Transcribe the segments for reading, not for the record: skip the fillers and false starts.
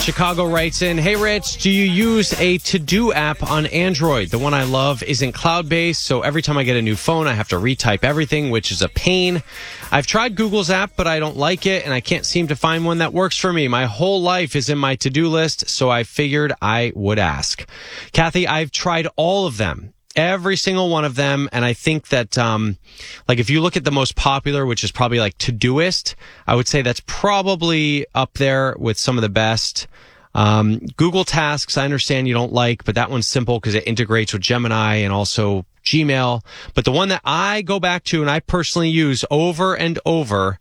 Chicago writes in, hey, Rich, do you use a to-do app on Android? The one I love isn't cloud-based, so every time I get a new phone, I have to retype everything, which is a pain. I've tried Google's app, but I don't like it, and I can't seem to find one that works for me. My whole life is in my to-do list, so I figured I would ask. Kathy, I've tried all of them. Every single one of them. And I think that, if you look at the most popular, which is probably like Todoist, I would say that's probably up there with some of the best. Google Tasks, I understand you don't like, but that one's simple because it integrates with Gemini and also Gmail. But the one that I go back to and I personally use over and over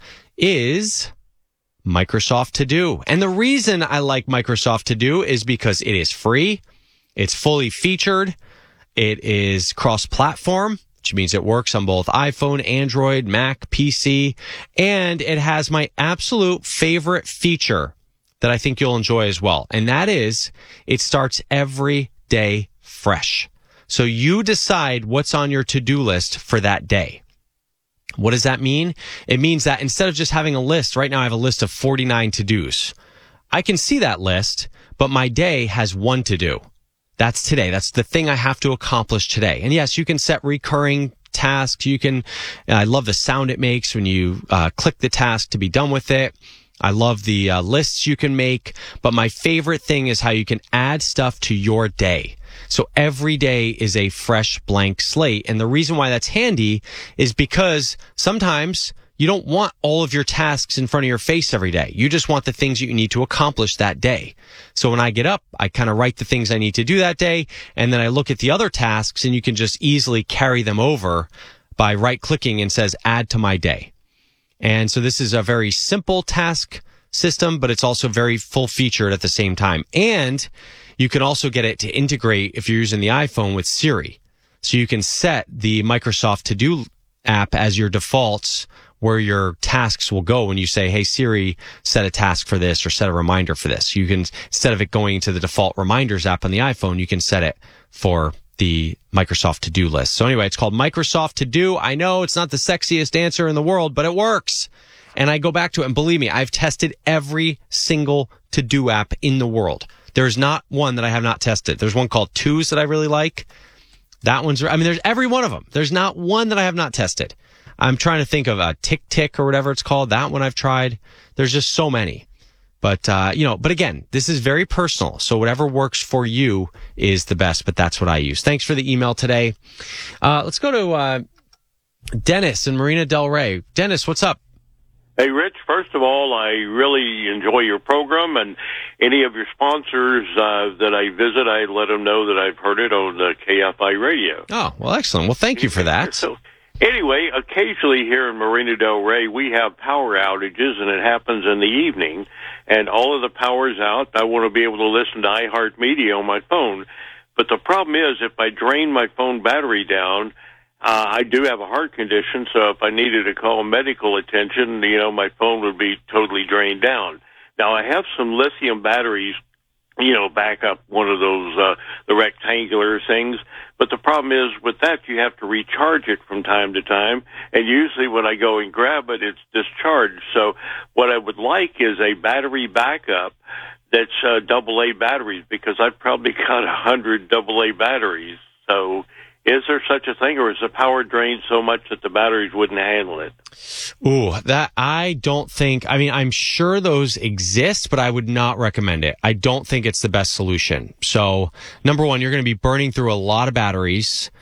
is Microsoft To Do. And the reason I like Microsoft To Do is because it is free. It's fully featured. It is cross-platform, which means it works on both iPhone, Android, Mac, PC, and it has my absolute favorite feature that I think you'll enjoy as well. And that is, it starts every day fresh. So you decide what's on your to-do list for that day. What does that mean? It means that instead of just having a list, right now I have a list of 49 to-dos. I can see that list, but my day has one to-do. That's today. That's the thing I have to accomplish today. And yes, you can set recurring tasks. I love the sound it makes when you click the task to be done with it. I love the lists you can make. But my favorite thing is how you can add stuff to your day. So every day is a fresh blank slate. And the reason why that's handy is because sometimes you don't want all of your tasks in front of your face every day. You just want the things that you need to accomplish that day. So when I get up, I kind of write the things I need to do that day, and then I look at the other tasks, and you can just easily carry them over by right-clicking and says, add to my day. And so this is a very simple task system, but it's also very full-featured at the same time. And you can also get it to integrate, if you're using the iPhone, with Siri. So you can set the Microsoft To Do app as your defaults where your tasks will go when you say, hey, Siri, set a task for this or set a reminder for this. You can, instead of it going to the default reminders app on the iPhone, you can set it for the Microsoft To Do list. So anyway, it's called Microsoft To Do. I know it's not the sexiest answer in the world, but it works. And I go back to it, and believe me, I've tested every single To Do app in the world. There's not one that I have not tested. There's one called Twos that I really like. That one's, there's every one of them. There's not one that I have not tested. I'm trying to think of a Tick or whatever it's called. That one I've tried. There's just so many. But, but again, this is very personal. So whatever works for you is the best, but that's what I use. Thanks for the email today. Let's go to Dennis in Marina Del Rey. Dennis, what's up? Hey, Rich, first of all, I really enjoy your program, and any of your sponsors that I visit, I let them know that I've heard it on the KFI radio. Oh, well, excellent. Well, thank you for that. So, anyway, occasionally here in Marina Del Rey, we have power outages, and it happens in the evening, and all of the power's out. I want to be able to listen to iHeartMedia on my phone, but the problem is if I drain my phone battery down, I do have a heart condition, so if I needed to call medical attention, my phone would be totally drained down. Now, I have some lithium batteries, back up one of those, the rectangular things. But the problem is with that, you have to recharge it from time to time. And usually when I go and grab it, it's discharged. So what I would like is a battery backup that's AA batteries, because I've probably got 100 AA batteries. So is there such a thing, or is the power drained so much that the batteries wouldn't handle it? Ooh, that I don't think. I'm sure those exist, but I would not recommend it. I don't think it's the best solution. So, number one, you're going to be burning through a lot of batteries.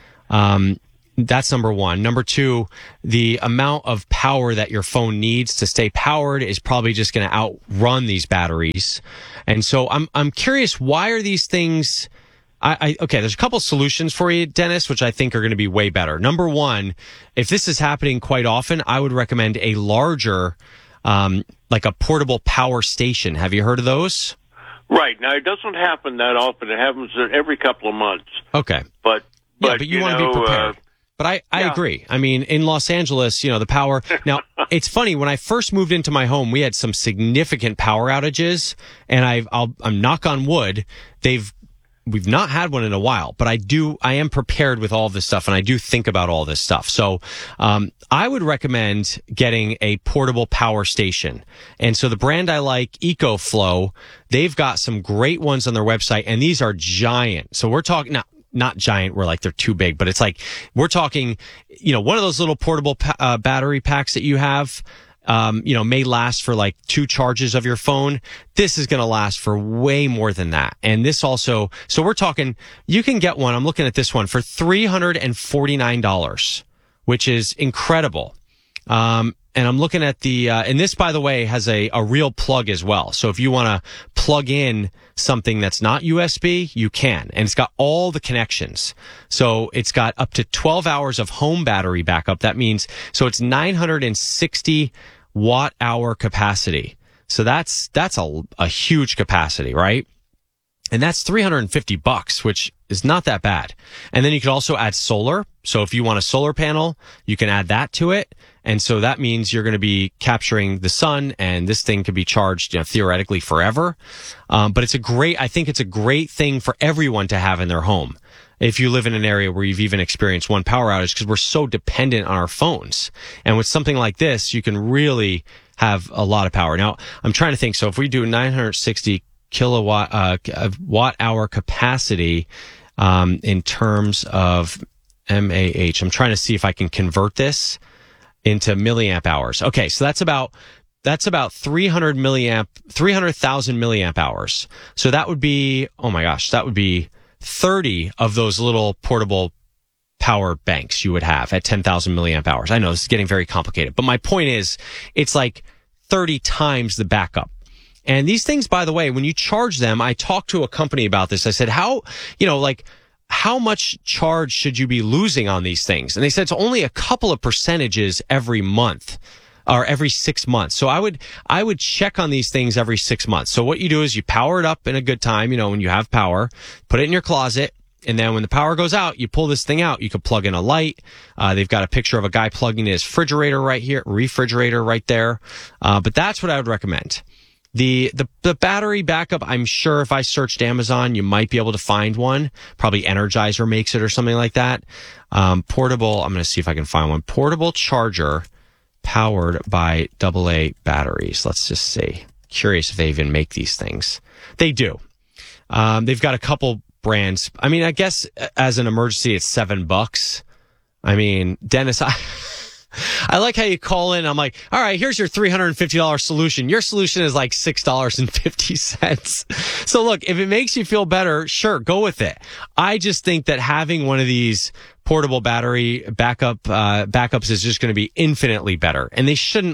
That's number one. Number two, the amount of power that your phone needs to stay powered is probably just going to outrun these batteries. And so I'm curious, why are these things... Okay, there's a couple solutions for you, Dennis, which I think are going to be way better. Number one, if this is happening quite often, I would recommend a larger, like a portable power station. Have you heard of those? Right. Now, it doesn't happen that often. It happens every couple of months. Okay. But you want to be prepared. But I agree. In Los Angeles, the power. Now, it's funny. When I first moved into my home, we had some significant power outages, and I'm knock on wood, we've not had one in a while, but I am prepared with all this stuff, and I do think about all this stuff. So, I would recommend getting a portable power station. And so the brand I like, EcoFlow, they've got some great ones on their website, and these are giant. So we're talking, not giant where like they're too big, but it's like, we're talking, one of those little portable battery packs that you have, may last for like 2 charges of your phone. This is going to last for way more than that. And this also, so we're talking, you can get one. I'm looking at this one for $349, which is incredible. And I'm looking at and this, by the way, has a real plug as well. So if you want to plug in something that's not USB, you can. And it's got all the connections. So it's got up to 12 hours of home battery backup. That means, so it's 960 watt hour capacity. So that's a huge capacity, right? And that's $350, which is not that bad. And then you could also add solar. So if you want a solar panel, you can add that to it. And so that means you're going to be capturing the sun, and this thing could be charged, theoretically forever. But I think it's a great thing for everyone to have in their home. If you live in an area where you've even experienced one power outage, because we're so dependent on our phones. And with something like this, you can really have a lot of power. Now, I'm trying to think. So if we do 960 kilowatt watt hour capacity in terms of mAh, I'm trying to see if I can convert this into milliamp hours. Okay, so that's about 300,000 milliamp hours. So that would be, oh my gosh, that would be 30 of those little portable power banks you would have at 10,000 milliamp hours. I know this is getting very complicated, but my point is, it's like 30 times the backup. And these things, by the way, when you charge them, I talked to a company about this. I said, how much charge should you be losing on these things? And they said it's only a couple of percentages every month or every 6 months. So I would check on these things every 6 months. So what you do is you power it up in a good time, when you have power, put it in your closet. And then when the power goes out, you pull this thing out. You could plug in a light. They've got a picture of a guy plugging in his refrigerator right there. But that's what I would recommend. The battery backup, I'm sure if I searched Amazon, you might be able to find one. Probably Energizer makes it or something like that. Portable, I'm going to see if I can find one. Portable charger powered by AA batteries. Let's just see. Curious if they even make these things. They do. They've got a couple brands. I mean, I guess as an emergency, it's $7. I mean, Dennis, I like how you call in. I'm like, all right, here's your $350 solution. Your solution is like $6.50. So look, if it makes you feel better, sure, go with it. I just think that having one of these portable battery backups is just going to be infinitely better. And they shouldn't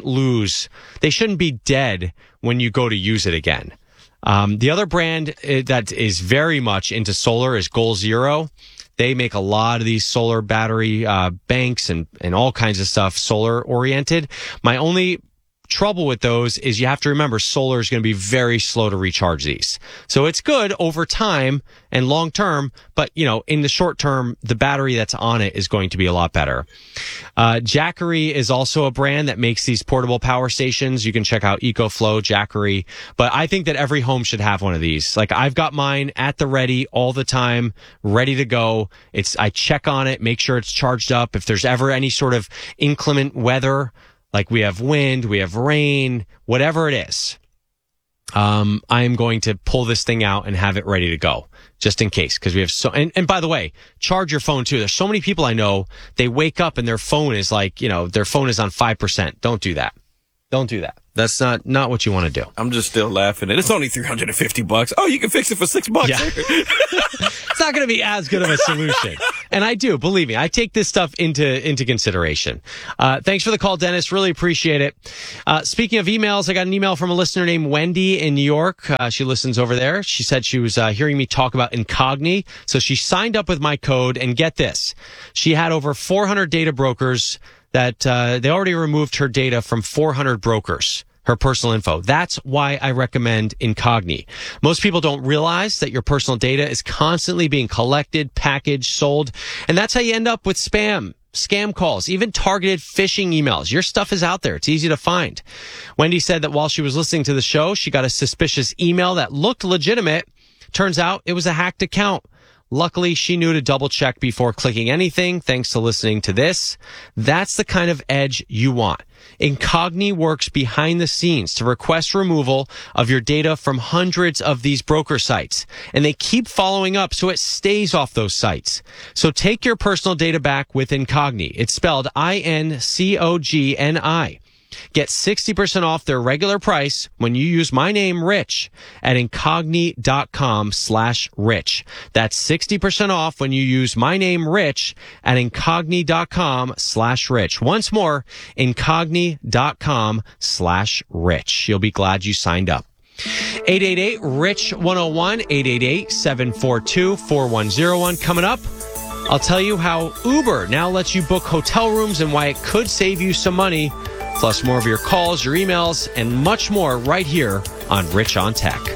be dead when you go to use it again. The other brand that is very much into solar is Goal Zero. They make a lot of these solar battery banks and all kinds of stuff, solar oriented. My only trouble with those is you have to remember solar is going to be very slow to recharge these. So it's good over time and long term, but in the short term, the battery that's on it is going to be a lot better. Jackery is also a brand that makes these portable power stations. You can check out EcoFlow, Jackery, but I think that every home should have one of these. Like I've got mine at the ready all the time, ready to go. I check on it, make sure it's charged up. If there's ever any sort of inclement weather, like we have wind, we have rain, whatever it is, I am going to pull this thing out and have it ready to go just in case. Cause we have and by the way, charge your phone too. There's so many people I know, they wake up and their phone is like, their phone is on 5%. Don't do that. Don't do that. That's not what you want to do. I'm just still laughing at it. It's only $350. Oh, you can fix it for $6. Yeah. It's not going to be as good of a solution. And I do, believe me, I take this stuff into consideration. Thanks for the call, Dennis. Really appreciate it. Speaking of emails, I got an email from a listener named Wendy in New York. She listens over there. She said she was hearing me talk about Incogni. So she signed up with my code, and get this. She had over 400 data brokers that they already removed her data from 400 brokers, her personal info. That's why I recommend Incogni. Most people don't realize that your personal data is constantly being collected, packaged, sold, and that's how you end up with scam calls, even targeted phishing emails. Your stuff is out there. It's easy to find. Wendy said that while she was listening to the show, she got a suspicious email that looked legitimate. Turns out it was a hacked account. Luckily, she knew to double check before clicking anything, thanks to listening to this. That's the kind of edge you want. Incogni works behind the scenes to request removal of your data from hundreds of these broker sites, and they keep following up so it stays off those sites. So take your personal data back with Incogni. It's spelled INCOGNI. Get 60% off their regular price when you use my name, Rich, at Incogni.com/rich. That's 60% off when you use my name, Rich, at Incogni.com/rich. Once more, Incogni.com/rich. You'll be glad you signed up. 888-RICH-101, 888-742-4101. Coming up, I'll tell you how Uber now lets you book hotel rooms and why it could save you some money. Plus more of your calls, your emails, and much more right here on Rich on Tech.